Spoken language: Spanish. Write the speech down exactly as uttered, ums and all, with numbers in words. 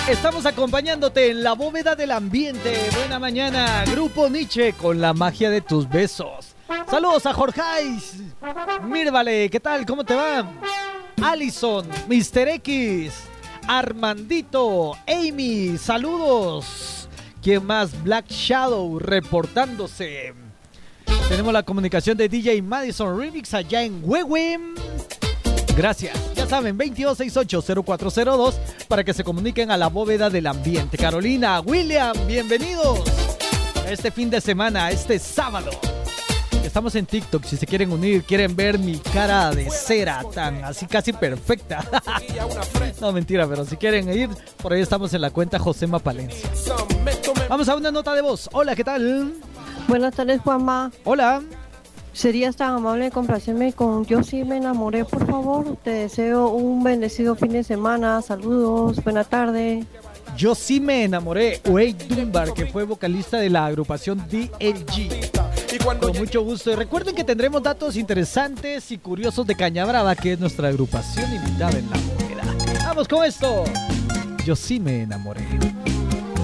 Estamos acompañándote en la bóveda del ambiente. Buena mañana, Grupo Nietzsche, con la magia de tus besos. Saludos a Jorgeis. Mírvale, ¿qué tal? ¿Cómo te va? Alison, mister X, Armandito, Amy, saludos. ¿Quién más? Black Shadow reportándose. Tenemos la comunicación de D J Madison Remix allá en Huehue. Gracias. Ya saben, veintidós sesenta y ocho cero cuatro cero dos para que se comuniquen a la bóveda del ambiente. Carolina, William, bienvenidos a este fin de semana, este sábado. Estamos en TikTok, si se quieren unir, quieren ver mi cara de cera tan así casi perfecta. No, mentira, pero si quieren ir, por ahí estamos en la cuenta Josema Palencia. Vamos a una nota de voz. Hola, ¿qué tal? Buenas tardes, Juanma. Hola. ¿Serías tan amable de complacerme con Yo sí me enamoré, por favor? Te deseo un bendecido fin de semana. Saludos, buena tarde. Yo sí me enamoré. Wade Dunbar, que fue vocalista de la agrupación D L G. Con mucho gusto. Y recuerden que tendremos datos interesantes y curiosos de Caña Brava, que es nuestra agrupación invitada en la bóveda. Vamos con esto. Yo sí me enamoré.